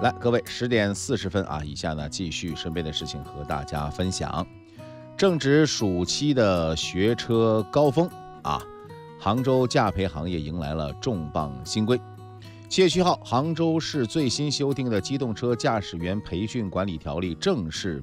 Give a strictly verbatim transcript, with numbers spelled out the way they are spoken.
来，各位，十点四十分啊，以下呢继续身边的事情和大家分享。正值暑期的学车高峰啊，杭州驾培行业迎来了重磅新规。七月七号，杭州市最新修订的机动车驾驶员培训管理条例正式